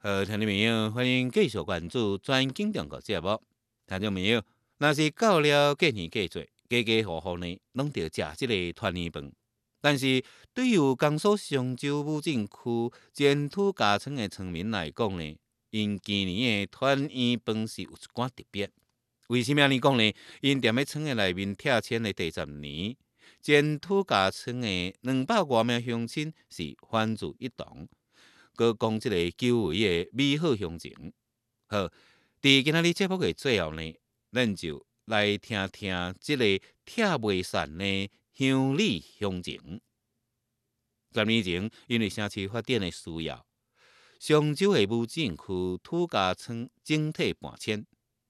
好，听众朋友，欢迎继续关注全景中国节目。听众朋友，若是到了过年过节，家家户户呢，拢着食即个团圆饭。但是对于江苏常州武进区前土家村的村民来讲呢，因今年的团圆饭是有一寡特别。为什么安尼讲呢？因踮咧村的内面拆迁的第10年，前土家村的200多名乡亲是欢聚一堂。佮讲即个久违的美好乡情。好，伫今仔日节目的最后呢，咱就来听听即个拆袂散的乡里乡情。10年前，因为城市发展的需要，常州的武进区土家村整体搬迁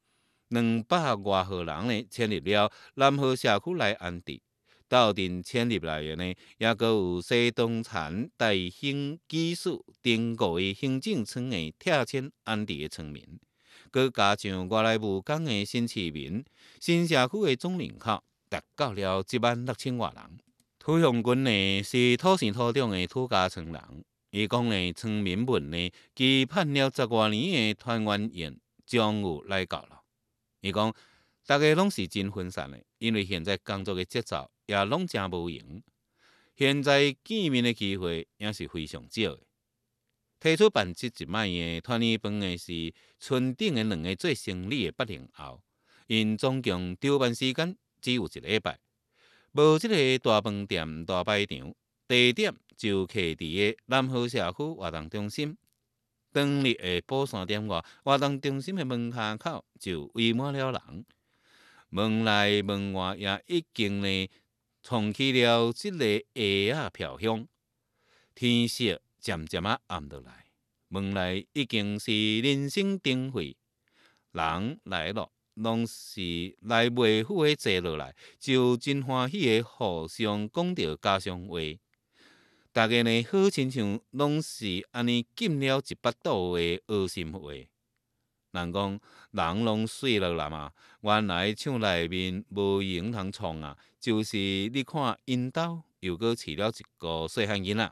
，200多号人呢迁入了南河社区来安置。斗阵迁入来的呢，也阁有西东产大兴技术丁国的行政村的拆迁安置的村民，佮加上外来务工的新市民，新社区的总人口达到了16000多人。土乡军呢是土生土长的土家村人，伊讲呢，村民们呢期盼了10多年的团圆宴终于来到了。伊讲，大家拢是真分散的，因为现在工作的节奏也拢真无闲，现在见面的机会也是非常少的。提出办这一摆的团圆饭的是村顶的2个做生理的80后，因总共筹办时间只有1礼拜，无这个大饭店大摆场，地点就徛伫个南河社区活动中心。当日的晡3点外，活动中心的门下口就围满了人。门内门外也已经呢冲起了这个下啊飘香，天色渐渐啊暗落来，门内已经是人声鼎沸，人来了拢是来袂赴的坐落来，就真欢喜的互相讲着家乡话。大家呢好亲像拢是安尼浸了一巴肚的蚵心话。人讲人拢死了啦嘛，原来厂内面无闲通创啊，就是你看因兜又搁饲了一个细汉囡仔。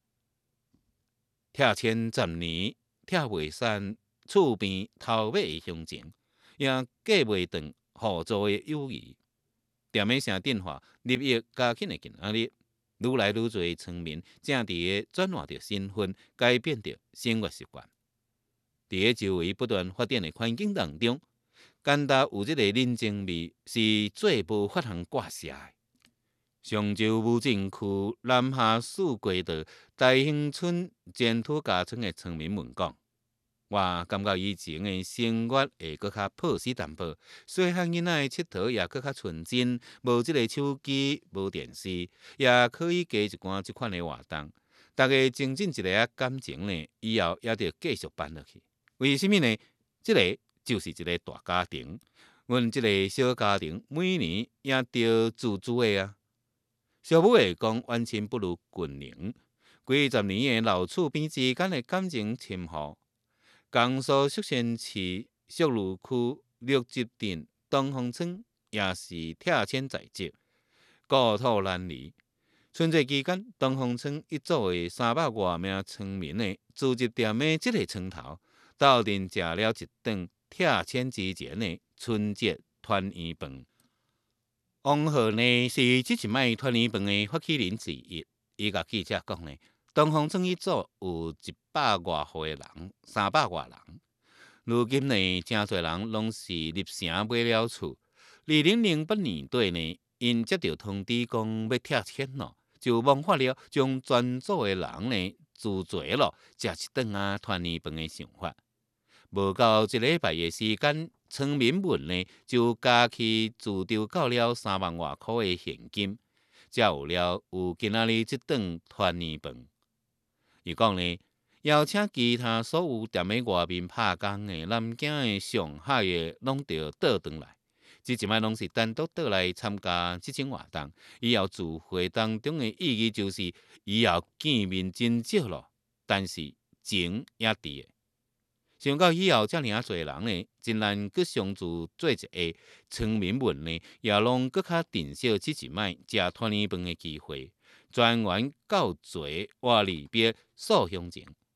拆迁10年，拆袂散厝边头尾的乡情，也隔袂断互助的友谊。踮咧城镇化日益加紧的今仔日，愈来愈多村民正伫个转换着身份，改变着生活习惯。伫个周围不断发展的环境当中，简单有即个人情味是最无法通割舍的。常州武进区南下四街道大兴村前土家村的村民们讲，我感觉以前的生活会搁较朴实淡薄，细汉囡仔的佚佗也搁较纯真，无即个手机，无电视，也可以加一寡即款的活动。大家增进一个感情呢，以后也着继续办落去。为什么呢？这个就是一个大家庭，阮这个小家庭每年也着自助的啊。小母会讲冤亲不如近邻，几十年的老厝边之间的感情深厚。江苏宿迁市宿鲁区六集镇东风村也是拆迁在即，故土难离。春节期间，东风村一组的300多名村民呢，聚集踮咧这个村头，斗阵食了一顿拆迁之前的春节团圆饭。王浩呢是这一摆团圆饭的发起人之一，伊甲记者讲呢，东风村一组有100多户的人，300多人。如今呢，真侪人拢是入城买了厝。2008年底呢，因接到通知讲要拆迁咯，就萌发了将全组的人呢聚齐咯，食一顿啊团圆饭的想法。无到1礼拜的时间，村民们呢就加去自筹到了3万多块的现金，才有今仔日这顿团圆饭。伊讲呢，邀请其他所有踮咧外面拍工的、南京的、上海的，拢着倒转来。即一摆拢是单独倒来参加即种活动，以后聚会当中的意义就是以后见面真少咯，但是情也伫的。想到以后遮尔啊侪人呢，真难搁相聚做一下，村民们呢也拢搁较珍惜即一摆食团圆饭的机会，团圆到齐话离别诉乡情。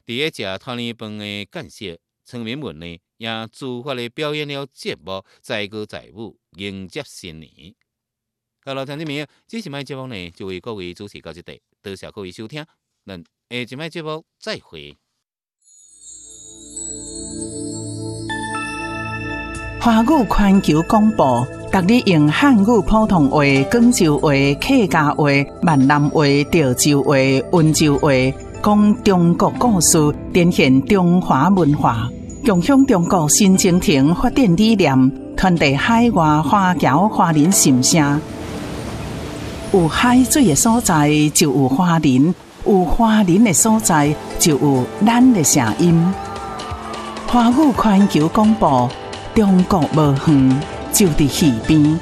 伫咧食团圆饭的间隙，村民们呢也自发地表演了节目，载歌载舞迎接新年。好了，听众朋友，这一摆节目呢就为各位主持到这里，多谢各位收听，咱下一摆节目再会。 华语环球广播，逐日用汉语普通话、广州话、客家话、闽南话、潮州话、温州话，讲中国故事，展现中华文化，共享中国新征程发展理念，传递海外华侨华人心声。有海水的所在就有华人，有华人的所在就有咱的声音。华语环球广播。中国无远，就伫耳边。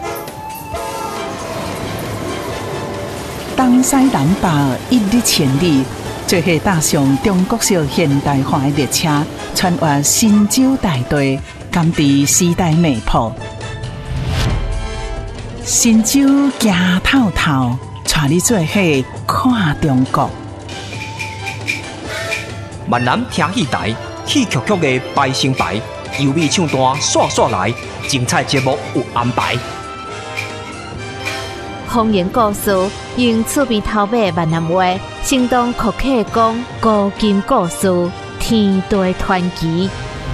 东西南北一日千里，做伙搭上中国式现代化的列车，穿越神州大地，甘知时代脉搏。神州行透透，带你做伙看中国。 闽南听戏台，戏曲曲的排成排。优美唱段刷刷来，精彩节目有安排。 方言故事用厝边头尾闽南话，生动可客讲古今故事，天地传奇。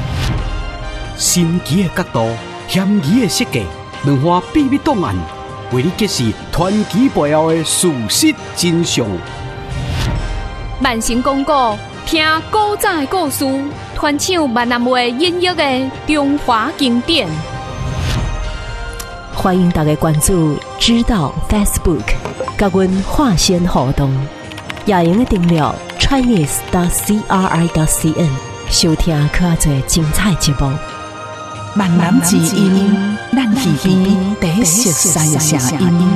神奇的角度，险疑的设计，两化秘密档案，为你揭示传奇背后的事实真相。 万成讲古，听古早的故事。传唱闽南话音乐的中华经典， 欢迎大家关注知道 Facebook， 甲阮化身互动，也用订阅 chinese.cri.cn 收听较侪精彩节目。 闽南之音，咱耳边第一熟悉的声音。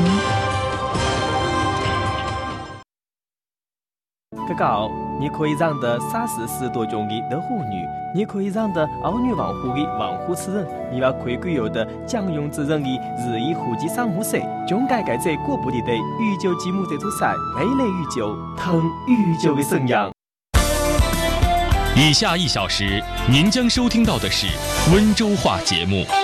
哥哥，你可以让的34多种的老妇女，你可以让的儿女王户的王户之人，你要可以具有的将用之人的日益户籍上户税，总该在过不里的御酒节目这组赛，美丽御酒，腾御酒的生养。 以下1小时，您将收听到的是温州话节目。